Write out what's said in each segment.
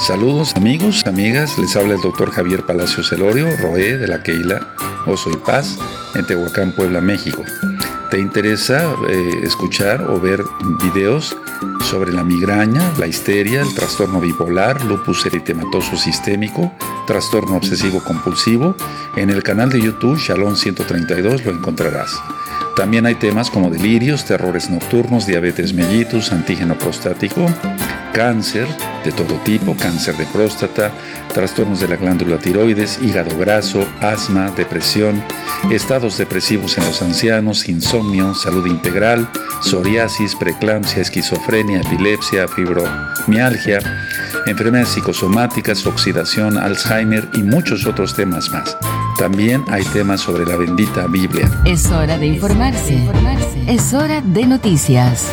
Saludos amigos, amigas, les habla el doctor Javier Palacios Celorio, Roé de la Keila Oso y Paz, en Tehuacán, Puebla, México. ¿Te interesa escuchar o ver videos sobre la migraña, la histeria, el trastorno bipolar, lupus eritematoso sistémico, trastorno obsesivo compulsivo? En el canal de YouTube Shalom 132 lo encontrarás. También hay temas como delirios, terrores nocturnos, diabetes mellitus, antígeno prostático, cáncer de todo tipo, cáncer de próstata, trastornos de la glándula tiroides, hígado graso, asma, depresión, estados depresivos en los ancianos, insomnio, salud integral, psoriasis, preeclampsia, esquizofrenia, epilepsia, fibromialgia, enfermedades psicosomáticas, oxidación, Alzheimer y muchos otros temas más. También hay temas sobre la bendita Biblia. Es hora de informarse. Es hora de noticias.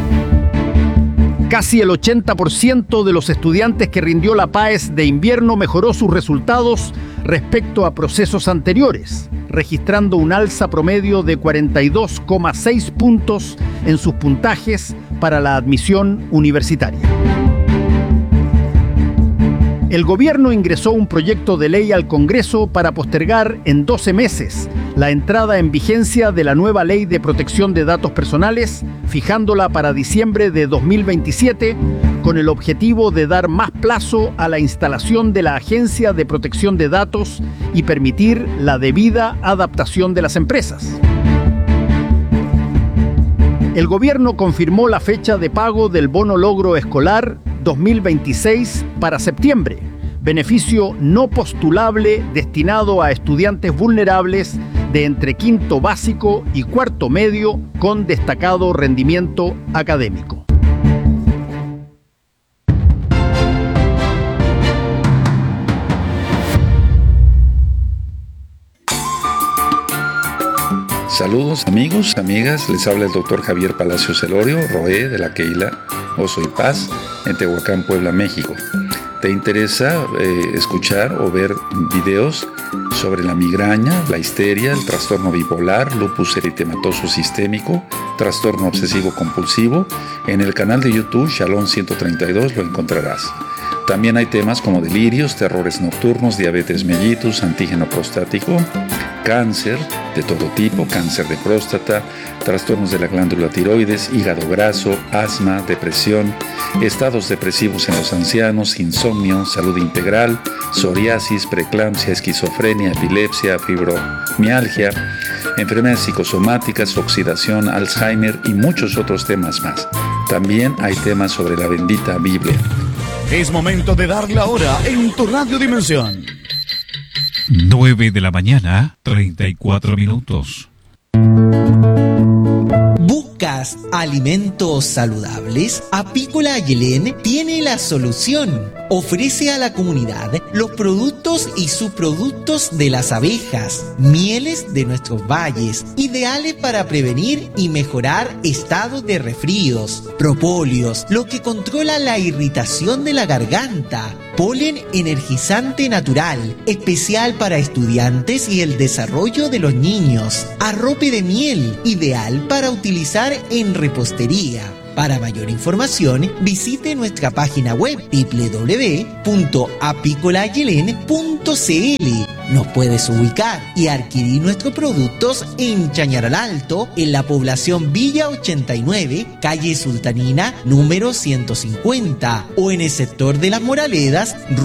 Casi el 80% de los estudiantes que rindió la PAES de invierno mejoró sus resultados respecto a procesos anteriores, registrando un alza promedio de 42,6 puntos en sus puntajes para la admisión universitaria. El gobierno ingresó un proyecto de ley al Congreso para postergar en 12 meses la entrada en vigencia de la nueva Ley de Protección de Datos Personales, fijándola para diciembre de 2027, con el objetivo de dar más plazo a la instalación de la Agencia de Protección de Datos y permitir la debida adaptación de las empresas. El gobierno confirmó la fecha de pago del bono logro escolar 2026 para septiembre, beneficio no postulable destinado a estudiantes vulnerables de entre quinto básico y cuarto medio con destacado rendimiento académico. Saludos amigos, amigas, les habla el doctor Javier Palacios Celorio, Roé de la Keila Oso y Paz, en Tehuacán, Puebla, México. ¿Te interesa escuchar o ver videos sobre la migraña, la histeria, el trastorno bipolar, lupus eritematoso sistémico, trastorno obsesivo compulsivo? En el canal de YouTube Shalom 132 lo encontrarás. También hay temas como delirios, terrores nocturnos, diabetes mellitus, antígeno prostático, cáncer de todo tipo, cáncer de próstata, trastornos de la glándula tiroides, hígado graso, asma, depresión, estados depresivos en los ancianos, insomnio, salud integral, psoriasis, preeclampsia, esquizofrenia, epilepsia, fibromialgia, enfermedades psicosomáticas, oxidación, Alzheimer y muchos otros temas más. También hay temas sobre la bendita Biblia. Es momento de dar la hora en tu Radio Dimensión. 9 de la mañana, 34 minutos. ¿Buscas alimentos saludables? Apícola Ayelén tiene la solución. Ofrece a la comunidad los productos y subproductos de las abejas, mieles de nuestros valles, ideales para prevenir y mejorar estados de resfríos, propóleos, lo que controla la irritación de la garganta, polen energizante natural, especial para estudiantes y el desarrollo de los niños, arrope de miel, ideal para utilizar en repostería. Para mayor información, visite nuestra página web www.apicolaayelén.cl. Nos puedes ubicar y adquirir nuestros productos en Chañaral Alto, en la población Villa 89, calle Sultanina, número 150, o en el sector de Las Moraledas,